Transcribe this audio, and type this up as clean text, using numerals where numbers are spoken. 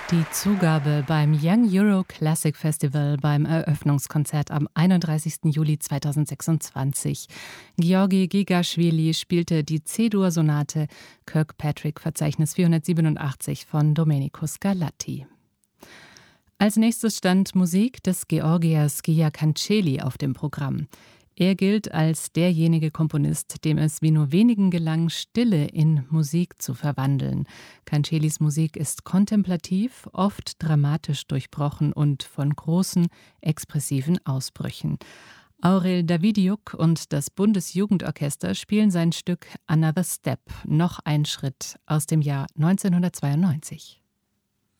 Die Zugabe beim Young Euro Classic Festival beim Eröffnungskonzert am 31. Juli 2026. Georgi Gigaschwili spielte die C-Dur-Sonate Kirkpatrick-Verzeichnis 487 von Domenico Scarlatti. Als nächstes stand Musik des Georgiers Gia Cancelli auf dem Programm. Er gilt als derjenige Komponist, dem es wie nur wenigen gelang, Stille in Musik zu verwandeln. Cancellis Musik ist kontemplativ, oft dramatisch durchbrochen und von großen, expressiven Ausbrüchen. Aurel Davidiuk und das Bundesjugendorchester spielen sein Stück Another Step, noch ein Schritt, aus dem Jahr 1992.